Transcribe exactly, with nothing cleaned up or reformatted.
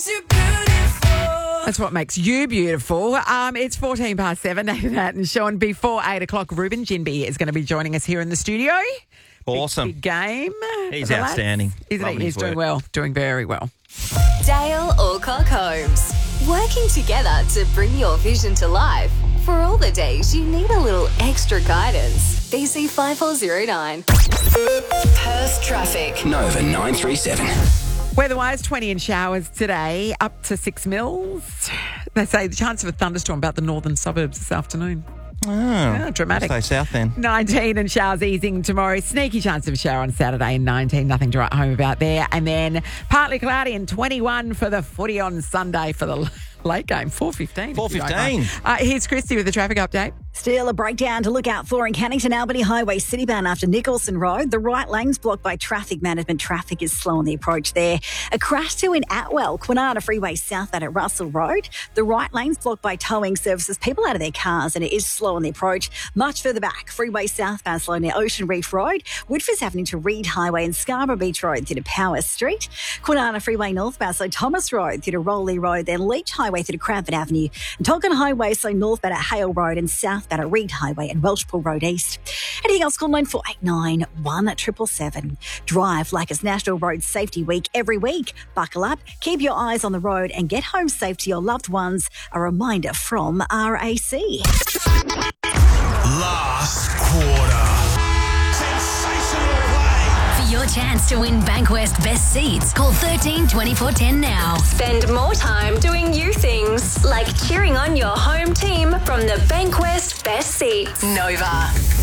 That's what makes you beautiful. Um, it's fourteen past seven, Nathan and Sean. Before eight o'clock, Ruben Jinby is going to be joining us here in the studio. Awesome. Big, big game. He's outstanding. Isn't Loving he? He's his doing work. well, doing very well. Dale Alcock Holmes, working together to bring your vision to life. For all the days you need a little extra guidance. B C five four zero nine. Perth traffic. Nova nine three seven. Weather-wise, twenty in showers today, up to six mils. They say the chance of a thunderstorm about the northern suburbs this afternoon. Oh, Yeah, dramatic. Stay south then. nineteen and showers easing tomorrow. Sneaky chance of a shower on Saturday and nineteen. Nothing to write home about there. And then partly cloudy and twenty-one for the footy on Sunday for the late game. four fifteen. four fifteen. Uh, here's Christy with the traffic update. Still a breakdown to look out for in Cannington Albany Highway Citybound after Nicholson Road. The right lane's blocked by traffic management. Traffic is slow on the approach there. A crash too in Atwell, Kwinana Freeway southbound at Russell Road. The right lane's blocked by towing services. People out of their cars and it is slow on the approach. Much further back, Freeway southbound slow near Ocean Reef Road. Woodford's Avenue to Reed Highway and Scarborough Beach Road through to Power Street. Kwinana Freeway northbound slow Thomas Road through to Rowley Road. Then Leach Highway through to Cranford Avenue. And Tonkin Highway slow northbound at Hale Road and southbound at Reed Highway and Welshpool Road East. Anything else, call nine four eight nine, one seven seven seven. Drive like it's National Road Safety Week every week. Buckle up, keep your eyes on the road and get home safe to your loved ones. A reminder from R A C. Last quarter. Sensational play. For your chance to win Bankwest Best Seats, call thirteen twenty-four ten now. Spend more time doing you things, like cheering on your home team from the Bankwest Best Seats. Nova.